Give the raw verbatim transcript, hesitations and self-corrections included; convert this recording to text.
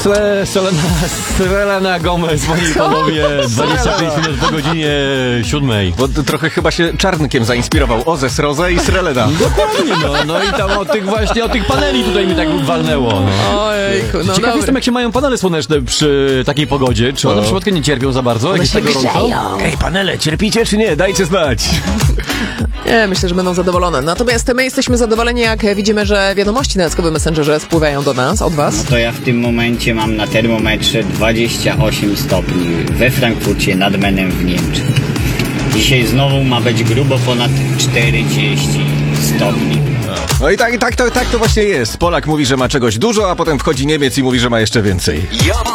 Sle, Selena, Selena Gomez, panie i panowie, dwadzieścia pięć minut po godzinie siódmej. Bo to trochę chyba się Czarnkiem zainspirował. Ozes, Rose i Srelena. Dokładnie, no, no i tam o tych właśnie, o tych paneli tutaj mi tak walnęło. No. Ojejku, no Ciekaw dobra. jestem, jak się mają panele słoneczne przy takiej pogodzie. Czy one No. przypadkiem nie cierpią za bardzo? Jak jest tak gorąco? Ej, panele, cierpicie czy nie? Dajcie znać. Nie, myślę, że będą zadowolone. Natomiast my jesteśmy zadowoleni, jak widzimy, że wiadomości na Jackowym Messengerze spływają do nas, od was. No to ja w tym momencie mam na termometrze dwadzieścia osiem stopni we Frankfurcie nad Menem w Niemczech. Dzisiaj znowu ma być grubo ponad czterdzieści stopni. No i tak, i tak, to, tak to właśnie jest. Polak mówi, że ma czegoś dużo, a potem wchodzi Niemiec i mówi, że ma jeszcze więcej.